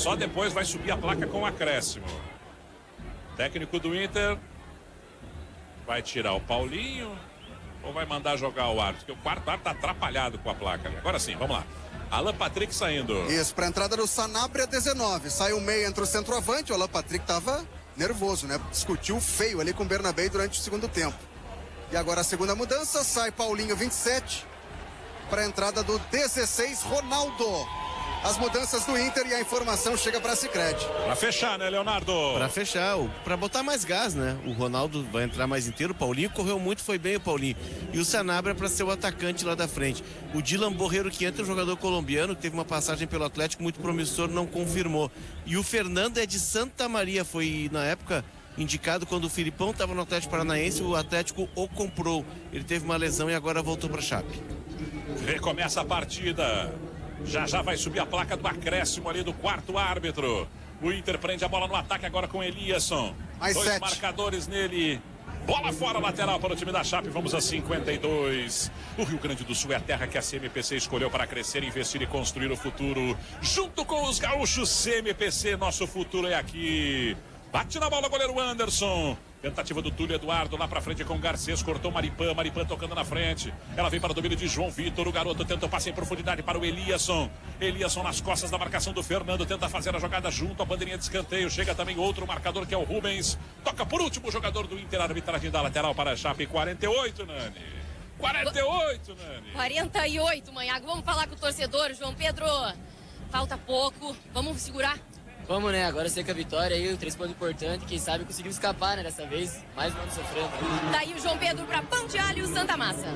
Só depois vai subir a placa com o acréscimo. Técnico do Inter vai tirar o Paulinho ou vai mandar jogar o árbitro? Porque o quarto árbitro tá atrapalhado com a placa. Agora sim, vamos lá. Alan Patrick saindo. Isso, para a entrada do Sanabria 19. Saiu meio entre o centroavante. O Alan Patrick tava nervoso, né? Discutiu feio ali com o Bernabé durante o segundo tempo. E agora a segunda mudança. Sai Paulinho 27. Para a entrada do 16, Ronaldo. As mudanças do Inter e a informação chega para a Sicredi. Para fechar, né, Leonardo? Para fechar, para botar mais gás, né? O Ronaldo vai entrar mais inteiro, o Paulinho correu muito, foi bem o Paulinho. E o Sanabria para ser o atacante lá da frente. O Dylan Borreiro, que entra, o jogador colombiano, teve uma passagem pelo Atlético muito promissor, não confirmou. E o Fernando é de Santa Maria, foi na época indicado quando o Filipão estava no Atlético Paranaense, o Atlético o comprou. Ele teve uma lesão e agora voltou para a Chape. Recomeça a partida. Já vai subir a placa do acréscimo ali do quarto árbitro. O Inter prende a bola no ataque agora com Eliasson. Mais 2 7. marcadores nele. Bola fora, lateral para o time da Chape. Vamos a 52. O Rio Grande do Sul é a terra que a CMPC escolheu para crescer, investir e construir o futuro. Junto com os gaúchos, CMPC, nosso futuro é aqui. Bate na bola o goleiro Anderson. Tentativa do Túlio Eduardo lá pra frente com o Garcês. Cortou Maripã tocando na frente. Ela vem para o domínio de João Vitor. O garoto tenta o passe em profundidade para o Eliasson. Eliasson nas costas da marcação do Fernando. Tenta fazer a jogada junto à bandeirinha de escanteio. Chega também outro marcador que é o Rubens. Toca por último o jogador do Inter. Arbitragem da lateral para a Chape. 48, Nani. 48, Nani. 48, Manhago. Vamos falar com o torcedor, João Pedro. Falta pouco. Vamos segurar? Vamos, né? Agora sei que a vitória aí, o 3 pontos importante, quem sabe conseguimos escapar, né? Dessa vez, mais um ano sofrendo. Daí o João Pedro para Pantealho e o Santa Massa.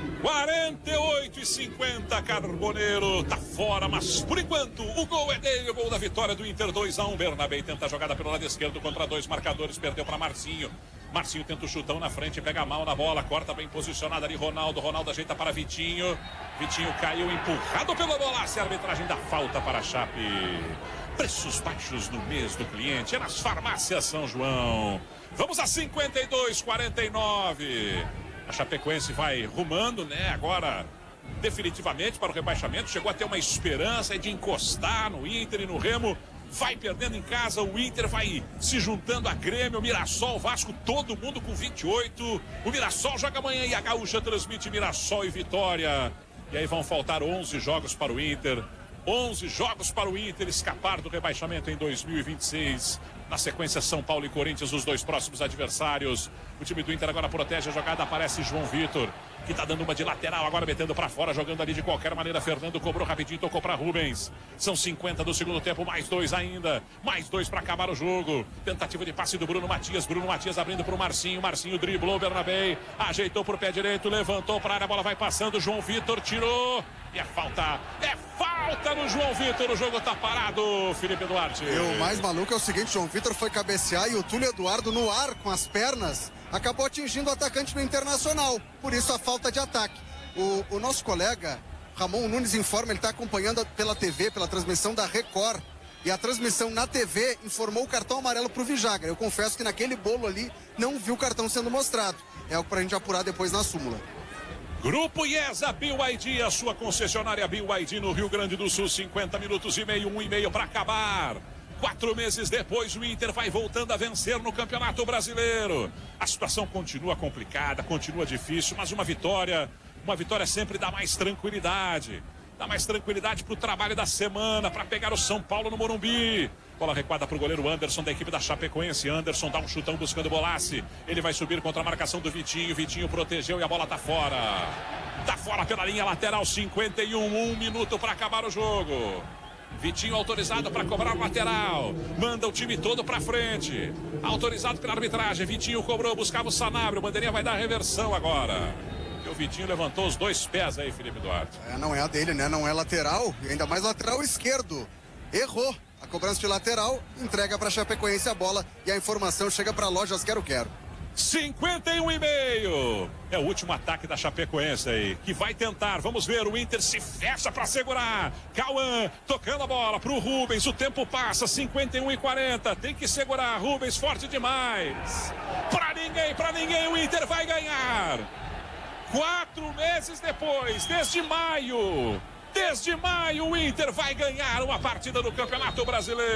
48-50, Carboneiro tá fora, mas por enquanto o gol é dele, o gol da vitória do Inter 2-1. Bernabé tenta a jogada pelo lado esquerdo contra 2 marcadores, perdeu para Marcinho. Marcinho tenta o chutão na frente, pega mal na bola, corta bem posicionado ali Ronaldo ajeita para Vitinho. Vitinho caiu empurrado pela Bolassi, a arbitragem dá falta para a Chape. Preços baixos no mês do cliente, é nas farmácias São João. Vamos a 52-49. A Chapecoense vai rumando, né? Agora, definitivamente para o rebaixamento. Chegou a ter uma esperança de encostar no Inter e no Remo. Vai perdendo em casa, o Inter vai se juntando a Grêmio, Mirassol, Vasco, todo mundo com 28. O Mirassol joga amanhã e a Gaúcha transmite Mirassol e Vitória. E aí vão faltar 11 jogos para o Inter. 11 jogos para o Inter escapar do rebaixamento em 2026. Na sequência, São Paulo e Corinthians, os 2 próximos adversários. O time do Inter agora protege a jogada, aparece João Vitor, que tá dando uma de lateral, agora metendo para fora, jogando ali de qualquer maneira. Fernando cobrou rapidinho, tocou para Rubens. São 50 do segundo tempo, mais 2 ainda. Mais 2 para acabar o jogo. Tentativa de passe do Bruno Matias. Bruno Matias abrindo para o Marcinho. Marcinho driblou o Bernabé, ajeitou pro pé direito, levantou para a área, a bola vai passando. João Vitor tirou. E é falta no João Vitor, o jogo tá parado, Felipe Duarte. E o mais maluco é o seguinte, João Vitor foi cabecear e o Túlio Eduardo no ar com as pernas acabou atingindo o atacante no Internacional, por isso a falta de ataque. O nosso colega Ramon Nunes informa, ele está acompanhando pela TV, pela transmissão da Record, e a transmissão na TV informou o cartão amarelo pro Vijagra. Eu confesso que naquele bolo ali não vi o cartão sendo mostrado, é algo pra gente apurar depois na súmula. Grupo IESA BYD, a sua concessionária BYD no Rio Grande do Sul, 50 minutos e meio, 1,5 para acabar. 4 meses depois, o Inter vai voltando a vencer no Campeonato Brasileiro. A situação continua complicada, continua difícil, mas uma vitória sempre dá mais tranquilidade. Dá mais tranquilidade para o trabalho da semana, para pegar o São Paulo no Morumbi. Bola recuada para o goleiro Anderson da equipe da Chapecoense. Anderson dá um chutão buscando Bolassi. Ele vai subir contra a marcação do Vitinho. Vitinho protegeu e a bola tá fora. Tá fora pela linha lateral, 51. 1 minuto para acabar o jogo. Vitinho autorizado para cobrar o lateral. Manda o time todo para frente. Autorizado pela arbitragem. Vitinho cobrou, buscava o Sanabria. O bandeirinha vai dar reversão agora. O Vitinho levantou os 2 pés aí, Felipe Duarte. Não é a dele, né? Não é lateral, e ainda mais lateral esquerdo. Errou a cobrança de lateral, entrega para Chapecoense a bola e a informação chega para Lojas Quero Quero. 51,5. É o último ataque da Chapecoense aí, que vai tentar, vamos ver, o Inter se fecha para segurar. Cauã tocando a bola pro Rubens, o tempo passa, 51,40. Tem que segurar, Rubens forte demais. Para ninguém, o Inter vai ganhar. 4 meses depois, desde maio, o Inter vai ganhar uma partida do Campeonato Brasileiro.